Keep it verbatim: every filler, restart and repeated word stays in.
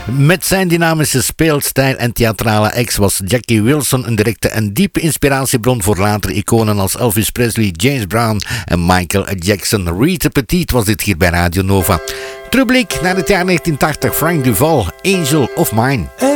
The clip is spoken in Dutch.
Met zijn dynamische speelstijl en theatrale act was Jackie Wilson een directe en diepe inspiratiebron voor latere iconen als Elvis Presley, James Brown en Michael Jackson. Rita Petit was dit hier bij Radio Nova. Terugblik naar het jaar negentien tachtig, Frank Duval, Angel of Mine.